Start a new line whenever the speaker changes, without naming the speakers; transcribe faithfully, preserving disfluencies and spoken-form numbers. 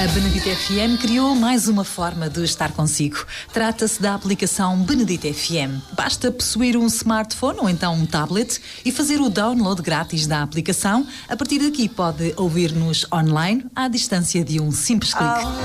A Benedito F M criou mais uma forma de estar consigo. Trata-se da aplicação Benedito F M. Basta possuir um smartphone ou então um tablet e fazer o download grátis da aplicação. A partir daqui pode ouvir-nos online à distância de um simples clique.